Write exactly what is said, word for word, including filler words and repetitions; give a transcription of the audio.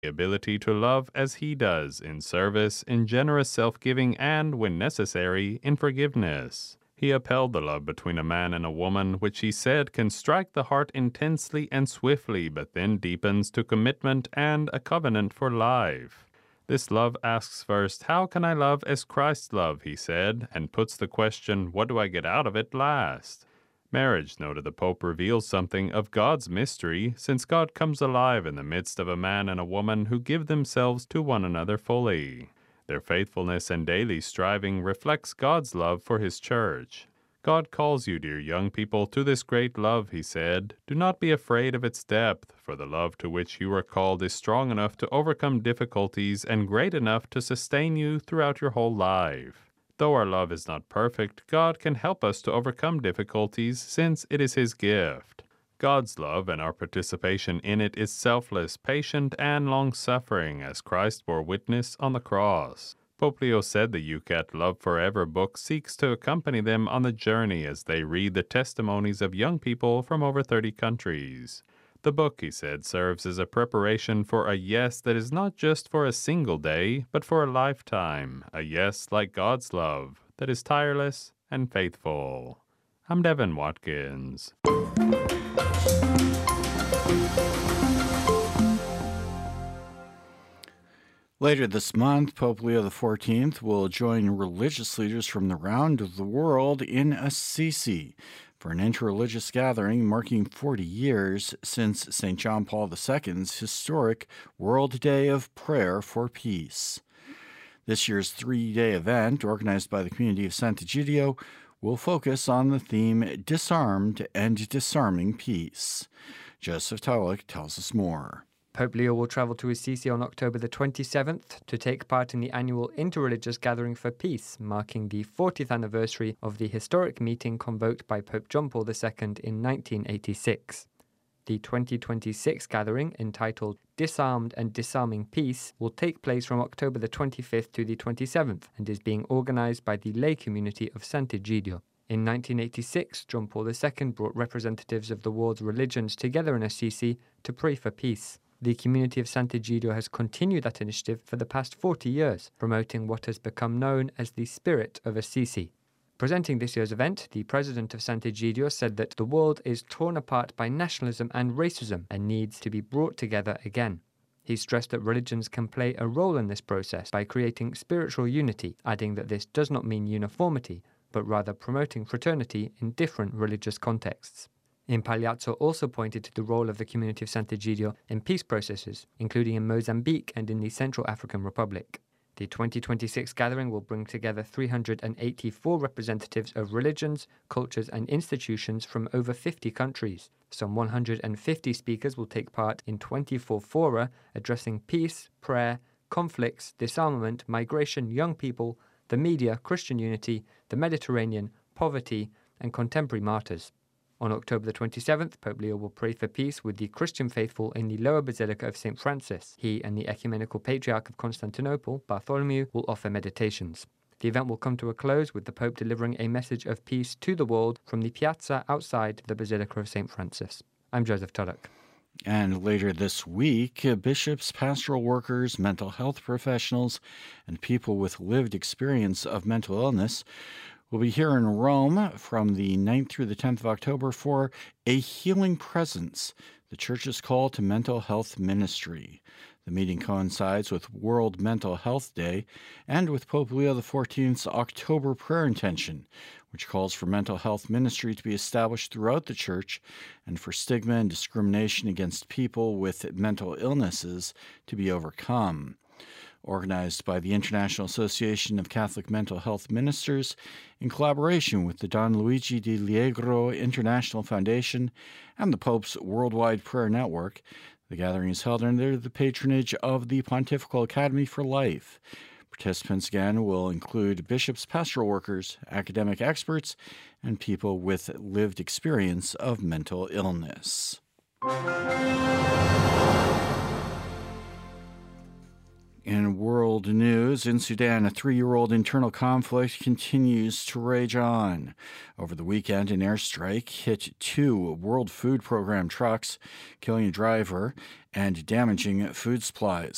the ability to love as he does, in service, in generous self-giving, and, when necessary, in forgiveness. He upheld the love between a man and a woman, which he said can strike the heart intensely and swiftly, but then deepens to commitment and a covenant for life. This love asks first, how can I love as Christ loved, he said, and puts the question, what do I get out of it, last. Marriage, noted the Pope, reveals something of God's mystery, since God comes alive in the midst of a man and a woman who give themselves to one another fully. Their faithfulness and daily striving reflects God's love for his church. God calls you, dear young people, to this great love, he said. Do not be afraid of its depth, for the love to which you are called is strong enough to overcome difficulties and great enough to sustain you throughout your whole life. Though our love is not perfect, God can help us to overcome difficulties since it is his gift. God's love and our participation in it is selfless, patient, and long-suffering, as Christ bore witness on the cross. Pope Leo said the Yucat Love Forever book seeks to accompany them on the journey as they read the testimonies of young people from over thirty countries. The book, he said, serves as a preparation for a yes that is not just for a single day, but for a lifetime, a yes like God's love, that is tireless and faithful. I'm Devin Watkins. Later this month, Pope Leo the fourteenth will join religious leaders from around the world in Assisi for an interreligious gathering marking forty years since Saint John Paul the Second's historic World Day of Prayer for Peace. This year's three-day event, organized by the community of Sant'Egidio, will focus on the theme Disarmed and Disarming Peace. Joseph Tulloch tells us more. Pope Leo will travel to Assisi on October the twenty-seventh to take part in the annual Interreligious Gathering for Peace, marking the fortieth anniversary of the historic meeting convoked by Pope John Paul the Second in nineteen eighty-six. The twenty twenty-six gathering, entitled Disarmed and Disarming Peace, will take place from October the twenty-fifth to the twenty-seventh and is being organized by the lay community of Sant'Egidio. In nineteen eighty-six, John Paul the Second brought representatives of the world's religions together in Assisi to pray for peace. The community of Sant'Egidio has continued that initiative for the past forty years, promoting what has become known as the Spirit of Assisi. Presenting this year's event, the president of Sant'Egidio said that the world is torn apart by nationalism and racism and needs to be brought together again. He stressed that religions can play a role in this process by creating spiritual unity, adding that this does not mean uniformity, but rather promoting fraternity in different religious contexts. Impagliazzo also pointed to the role of the community of Sant'Egidio in peace processes, including in Mozambique and in the Central African Republic. The twenty twenty-six gathering will bring together three hundred eighty-four representatives of religions, cultures, and institutions from over fifty countries. Some one hundred fifty speakers will take part in twenty-four fora addressing peace, prayer, conflicts, disarmament, migration, young people, the media, Christian unity, the Mediterranean, poverty, and contemporary martyrs. On October the twenty-seventh, Pope Leo will pray for peace with the Christian faithful in the Lower Basilica of Saint Francis. He and the Ecumenical Patriarch of Constantinople, Bartholomew, will offer meditations. The event will come to a close with the Pope delivering a message of peace to the world from the piazza outside the Basilica of Saint Francis. I'm Joseph Tulloch. And later this week, bishops, pastoral workers, mental health professionals, and people with lived experience of mental illness will be here in Rome from the ninth through the tenth of October for A Healing Presence, the Church's call to mental health ministry. The meeting coincides with World Mental Health Day and with Pope Leo the fourteenth's October prayer intention, which calls for mental health ministry to be established throughout the Church and for stigma and discrimination against people with mental illnesses to be overcome. Organized by the International Association of Catholic Mental Health Ministers in collaboration with the Don Luigi di Liegro International Foundation and the Pope's Worldwide Prayer Network, the gathering is held under the patronage of the Pontifical Academy for Life. Participants again will include bishops, pastoral workers, academic experts, and people with lived experience of mental illness. In world news, in Sudan, a three-year-old internal conflict continues to rage on. Over the weekend, an airstrike hit two World Food Program trucks, killing a driver and damaging food supplies.